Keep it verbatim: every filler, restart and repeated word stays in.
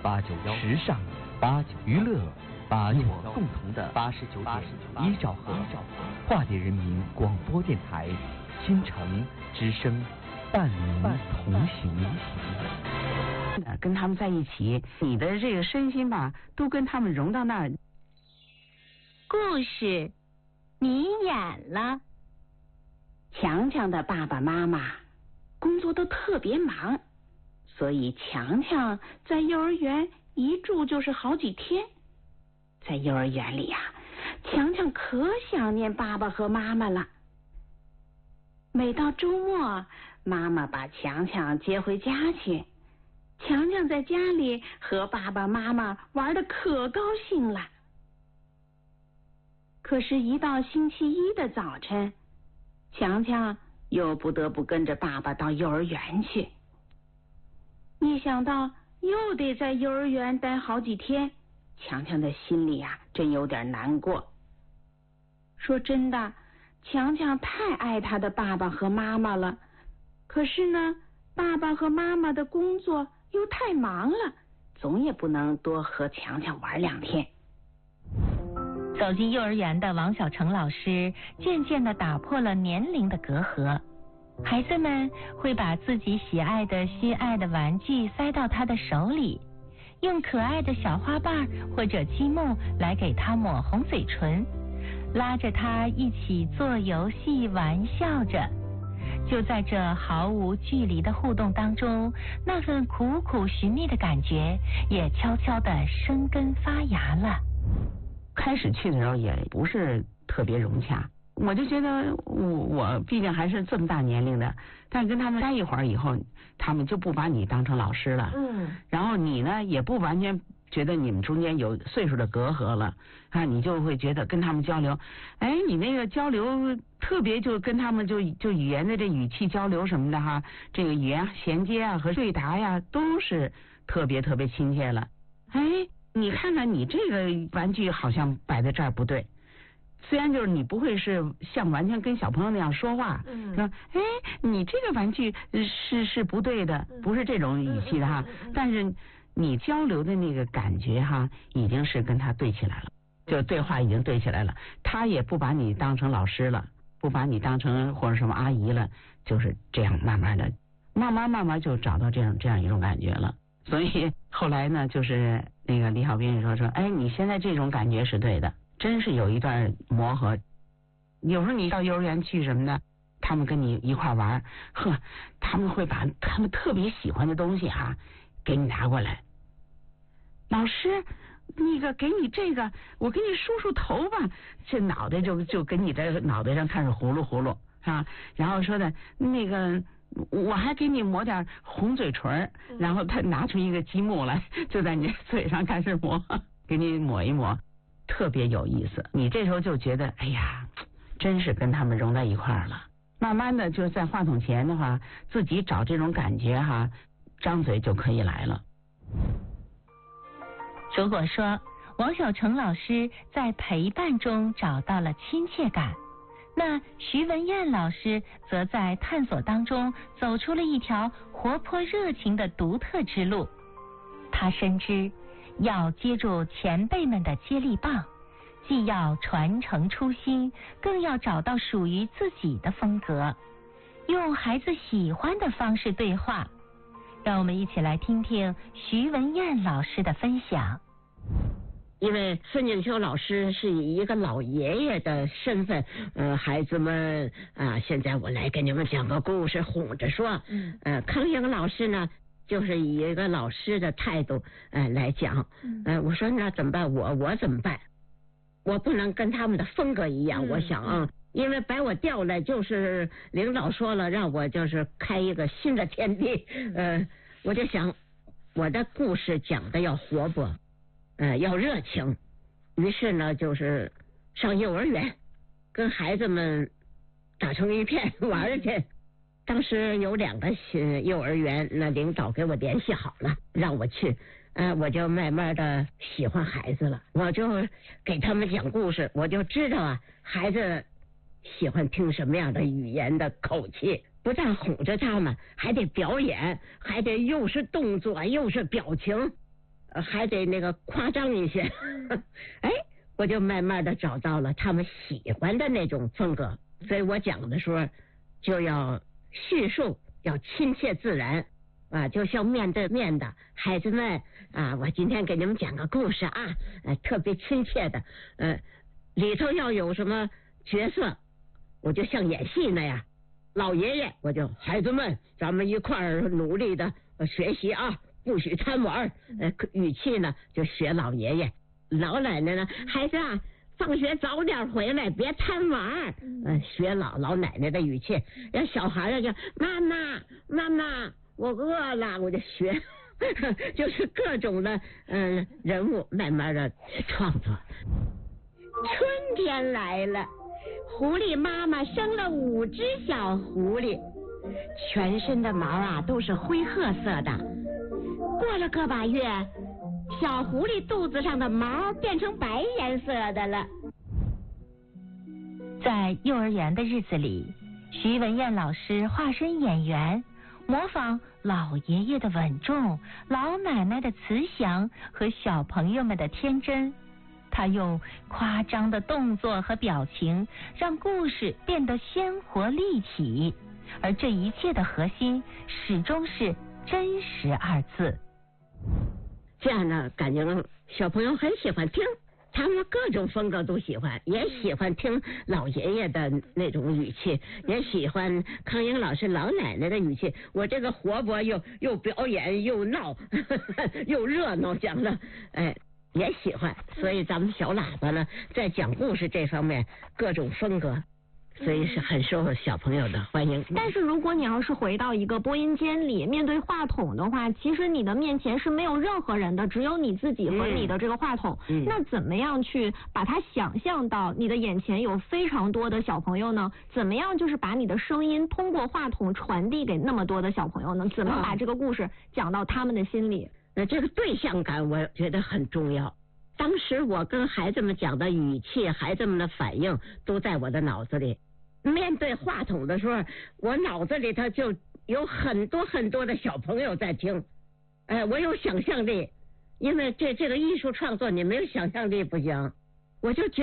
八九幺，时尚八九娱乐八九幺，共同的八十九点一兆赫，化蝶人民广播电台，新城之声，伴您同行。 跟他们在一起，你的这个身心吧，都跟他们融到那儿。 故事你演了。 强强的爸爸妈妈工作都特别忙，所以强强在幼儿园一住就是好几天。在幼儿园里呀、啊，强强可想念爸爸和妈妈了。每到周末，妈妈把强强接回家去，强强在家里和爸爸妈妈玩得可高兴了。可是，一到星期一的早晨，强强又不得不跟着爸爸到幼儿园去。一想到又得在幼儿园待好几天，强强的心里呀、啊，真有点难过。说真的，强强太爱他的爸爸和妈妈了，可是呢，爸爸和妈妈的工作又太忙了，总也不能多和强强玩两天。 走进幼儿园的王小成老师渐渐地打破了年龄的隔阂，孩子们会把自己喜爱的心爱的玩具塞到他的手里，用可爱的小花瓣或者积木来给他抹红嘴唇，拉着他一起做游戏玩笑着。就在这毫无距离的互动当中，那份苦苦寻觅的感觉也悄悄地生根发芽了。 开始去的时候也不是特别融洽，我就觉得我我毕竟还是这么大年龄的，但跟他们待一会儿以后，他们就不把你当成老师了，嗯，然后你呢也不完全觉得你们中间有岁数的隔阂了啊，你就会觉得跟他们交流，哎，你那个交流特别就跟他们就就语言的这语气交流什么的哈，这个语言衔接啊和对答呀都是特别特别亲切了。哎，你看看你这个玩具好像摆在这儿不对，虽然就是你不会是像完全跟小朋友那样说话，嗯，说哎你这个玩具是是不对的，不是这种语气的哈，但是你交流的那个感觉哈，已经是跟他对起来了，就对话已经对起来了，他也不把你当成老师了，不把你当成或者什么阿姨了，就是这样慢慢的，慢慢慢慢就找到这样这样一种感觉了。所以后来呢，就是那个李小斌也说说，哎，你现在这种感觉是对的，真是有一段磨合。有时候你到幼儿园去什么的，他们跟你一块玩，呵，他们会把他们特别喜欢的东西哈、啊、给你拿过来。老师，那个给你这个，我给你梳梳头吧，这脑袋就就跟你在脑袋上开始葫芦葫芦啊，然后说的那个。我还给你抹点红嘴唇，然后他拿出一个积木来，就在你嘴上开始抹，给你抹一抹，特别有意思。你这时候就觉得，哎呀，真是跟他们融在一块儿了。慢慢的，就在话筒前的话，自己找这种感觉哈，张嘴就可以来了。 如果说王小成老师在陪伴中找到了亲切感，那徐文燕老师则在探索当中走出了一条活泼热情的独特之路。他深知要接住前辈们的接力棒，既要传承初心，更要找到属于自己的风格，用孩子喜欢的方式对话。让我们一起来听听徐文燕老师的分享。 因为孙景秋老师是以一个老爷爷的身份，呃，孩子们啊，现在我来给你们讲个故事，哄着说。嗯。呃，康英老师呢，就是以一个老师的态度，呃，来讲。嗯。呃，我说那怎么办？我我怎么办？我不能跟他们的风格一样。嗯、我想啊，因为把我调来，就是领导说了，让我就是开一个新的天地。呃，我就想，我的故事讲的要活泼。呃，要热情，于是呢，就是上幼儿园，跟孩子们打成一片玩去。当时有两个新幼儿园，那领导给我联系好了，让我去。呃，我就慢慢的喜欢孩子了，我就给他们讲故事，我就知道啊，孩子喜欢听什么样的语言的口气。不但哄着他们，还得表演，还得又是动作又是表情。 还得那个夸张一些。哎，我就慢慢的找到了他们喜欢的那种风格，所以我讲的时候就要叙述要亲切自然啊，就像面对面的孩子们啊，我今天给你们讲个故事啊，呃、特别亲切的，呃，里头要有什么角色，我就像演戏那样。老爷爷，我就孩子们，咱们一块儿努力的学习啊，不许贪玩。呃，语气呢就学老爷爷。老奶奶呢，孩子啊，放学早点回来，别贪玩。嗯、呃，学老老奶奶的语气。让小孩儿就妈妈妈妈，我饿了，我就学，就是各种的嗯、呃、人物，慢慢的创作。春天来了。狐狸妈妈生了五只小狐狸，全身的毛啊都是灰褐色的。过了个把月，小狐狸肚子上的毛变成白颜色的了。 在幼儿园的日子里，徐文燕老师化身演员，模仿老爷爷的稳重、老奶奶的慈祥和小朋友们的天真。他用夸张的动作和表情，让故事变得鲜活立体，而这一切的核心始终是真实二字。 这样呢，感觉小朋友很喜欢听，他们各种风格都喜欢，也喜欢听老爷爷的那种语气，也喜欢康英老师老奶奶的语气。我这个活泼又又表演又闹呵呵又热闹讲的，哎。也喜欢，所以咱们小喇叭呢，在讲故事这方面各种风格，所以是很受小朋友的欢迎。 但是如果你要是回到一个播音间里，面对话筒的话，其实你的面前是没有任何人的，只有你自己和你的这个话筒。嗯、那怎么样去把它想象到你的眼前有非常多的小朋友呢？怎么样就是把你的声音通过话筒传递给那么多的小朋友呢？怎么把这个故事讲到他们的心里？ 那这个对象感我觉得很重要。当时我跟孩子们讲的语气，孩子们的反应都在我的脑子里。面对话筒的时候，我脑子里头就有很多很多的小朋友在听。哎，我有想象力，因为这这个艺术创作，你没有想象力不行。我就觉